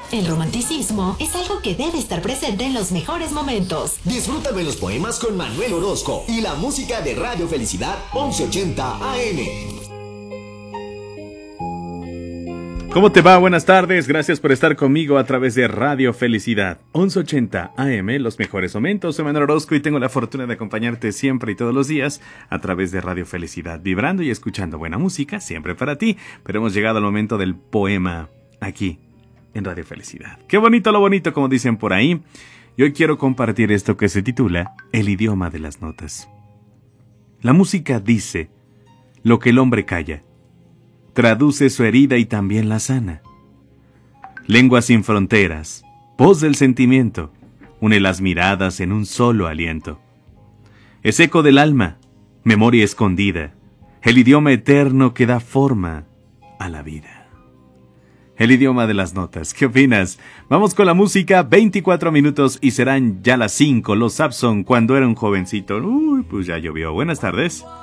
El romanticismo es algo que debe estar presente en los mejores momentos. Disfruta de los poemas con Manuel Orozco y la música de Radio Felicidad 1180 AM. ¿Cómo te va? Buenas tardes, gracias por estar conmigo a través de Radio Felicidad 1180 AM, los mejores momentos. Soy Manuel Orozco y tengo la fortuna de acompañarte siempre y todos los días a través de Radio Felicidad, vibrando y escuchando buena música, siempre para ti. Pero hemos llegado al momento del poema aquí en Radio Felicidad. Qué bonito lo bonito, como dicen por ahí. Y hoy quiero compartir esto que se titula El idioma de las notas. La música dice lo que el hombre calla. Traduce su herida y también la sana. Lengua sin fronteras, voz del sentimiento, une las miradas en un solo aliento. Es eco del alma, memoria escondida, el idioma eterno que da forma a la vida. El idioma de las notas, ¿qué opinas? Vamos con la música, 24 minutos y serán ya las 5. Los Sapson, cuando era un jovencito. Uy, pues ya llovió. Buenas tardes.